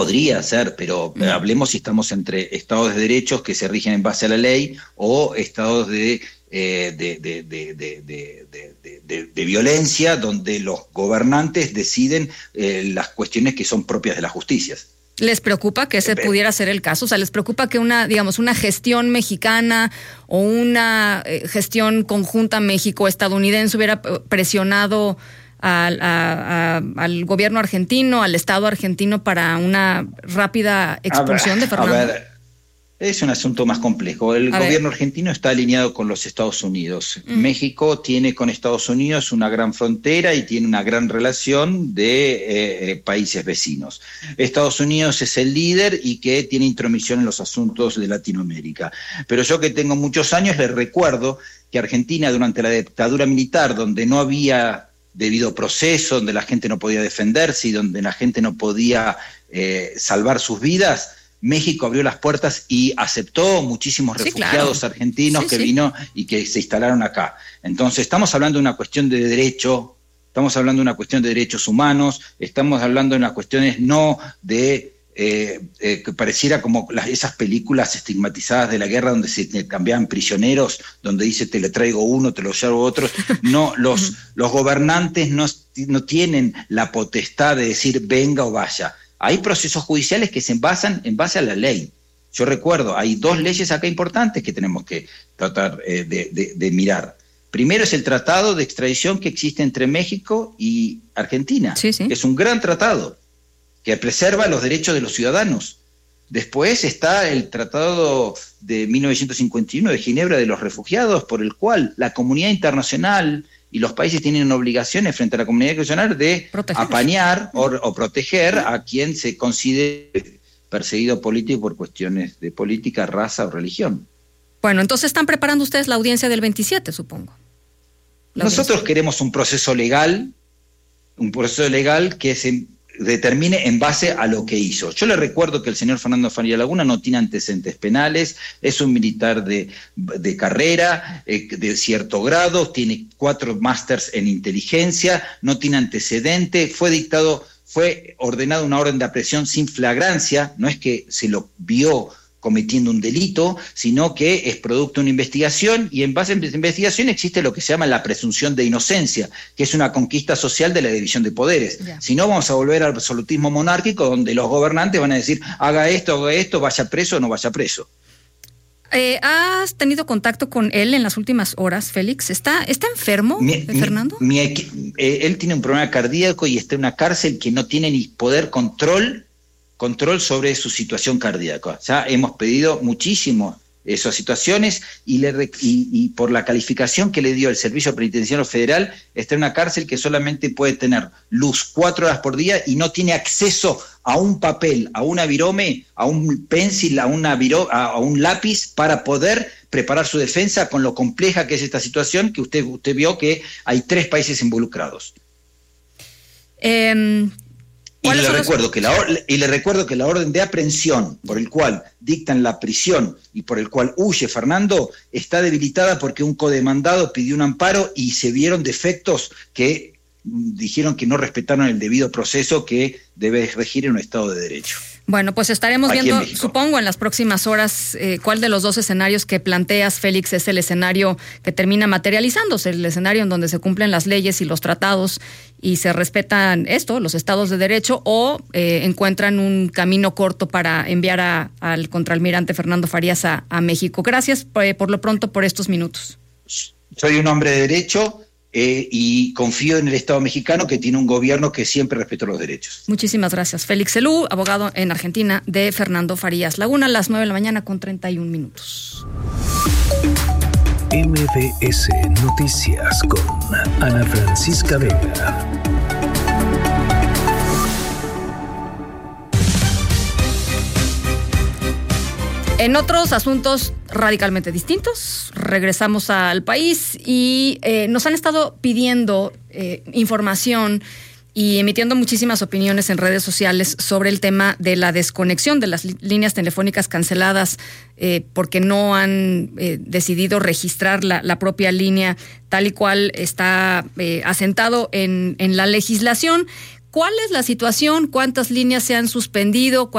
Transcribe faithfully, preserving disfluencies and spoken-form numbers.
Podría ser, pero mm. hablemos si estamos entre estados de derechos que se rigen en base a la ley o estados de, eh, de, de, de, de, de, de, de, de violencia donde los gobernantes deciden eh, las cuestiones que son propias de las justicias. ¿Les preocupa que ese pudiera ser el caso? O sea, ¿les preocupa que una, digamos, una gestión mexicana o una eh, gestión conjunta México-estadounidense hubiera presionado Al, a, a, al gobierno argentino, al Estado argentino para una rápida expulsión ver, de Fernando? A ver, es un asunto más complejo. El a gobierno ver. argentino está alineado con los Estados Unidos. Mm. México tiene con Estados Unidos una gran frontera y tiene una gran relación de eh, países vecinos. Estados Unidos es el líder y que tiene intromisión en los asuntos de Latinoamérica. Pero yo que tengo muchos años les recuerdo que Argentina durante la dictadura militar, donde no había debido proceso, donde la gente no podía defenderse y donde la gente no podía eh, salvar sus vidas, México abrió las puertas y aceptó muchísimos sí, refugiados claro. argentinos sí, que sí. vino y que se instalaron acá. Entonces estamos hablando de una cuestión de derecho, estamos hablando de una cuestión de derechos humanos, estamos hablando de unas cuestiones no de Eh, eh, que pareciera como las, esas películas estigmatizadas de la guerra donde se cambiaban prisioneros, donde dice te le traigo uno, te lo llevo otro. No, los, los gobernantes no, no tienen la potestad de decir venga o vaya. Hay procesos judiciales que se basan en base a la ley. Yo recuerdo, hay dos leyes acá importantes que tenemos que tratar eh, de, de, de mirar. Primero es el tratado de extradición que existe entre México y Argentina. Sí, sí. Es un gran tratado que preserva los derechos de los ciudadanos. Después está el Tratado de mil novecientos cincuenta y uno de Ginebra de los Refugiados, por el cual la comunidad internacional y los países tienen obligaciones frente a la comunidad internacional de proteger. apañar o, o proteger a quien se considere perseguido político por cuestiones de política, raza o religión. Bueno, entonces están preparando ustedes la audiencia del veintisiete, supongo. La Nosotros audiencia. queremos un proceso legal, un proceso legal que se determine en base a lo que hizo. Yo le recuerdo que el señor Fernando Farías Laguna no tiene antecedentes penales, es un militar de, de carrera, eh, de cierto grado, tiene cuatro másters en inteligencia, no tiene antecedentes, fue dictado, fue ordenada una orden de aprehensión sin flagrancia, no es que se lo vio cometiendo un delito, sino que es producto de una investigación y en base a esa investigación existe lo que se llama la presunción de inocencia, que es una conquista social de la división de poderes. Yeah. Si no, vamos a volver al absolutismo monárquico donde los gobernantes van a decir haga esto, haga esto, vaya preso o no vaya preso. Eh, ¿Has tenido contacto con él en las últimas horas, Félix? ¿Está, está enfermo, mi, eh, Fernando? Mi, mi, eh, él tiene un problema cardíaco y está en una cárcel que no tiene ni poder control control sobre su situación cardíaca. Ya hemos pedido muchísimo esas situaciones y, le, y, y por la calificación que le dio el Servicio Penitenciario Federal, está en una cárcel que solamente puede tener luz cuatro horas por día y no tiene acceso a un papel, a una virome, a un pencil, a, una viro, a, a un lápiz para poder preparar su defensa con lo compleja que es esta situación, que usted, usted vio que hay tres países involucrados. Eh... Y le, recuerdo que la or- y le recuerdo que la orden de aprehensión por el cual dictan la prisión y por el cual huye Fernando está debilitada porque un codemandado pidió un amparo y se vieron defectos que dijeron que no respetaron el debido proceso que debe regir en un Estado de Derecho. Bueno, pues estaremos Aquí viendo, en supongo, en las próximas horas eh, cuál de los dos escenarios que planteas, Félix, es el escenario que termina materializándose, el escenario en donde se cumplen las leyes y los tratados y se respetan esto, los estados de derecho, o eh, encuentran un camino corto para enviar a, al contraalmirante Fernando Farías a, a México. Gracias eh, por lo pronto por estos minutos. Soy un hombre de derecho. Eh, y confío en el Estado mexicano que tiene un gobierno que siempre respetó los derechos. Muchísimas gracias. Félix Selú, abogado en Argentina de Fernando Farías Laguna, a las nueve de la mañana con treinta y un minutos. M B S Noticias con Ana Francisca Vega. En otros asuntos radicalmente distintos, regresamos al país y eh, nos han estado pidiendo eh, información y emitiendo muchísimas opiniones en redes sociales sobre el tema de la desconexión de las li- líneas telefónicas canceladas eh, porque no han eh, decidido registrar la, la propia línea tal y cual está eh, asentado en, en la legislación. ¿Cuál es la situación? ¿Cuántas líneas se han suspendido?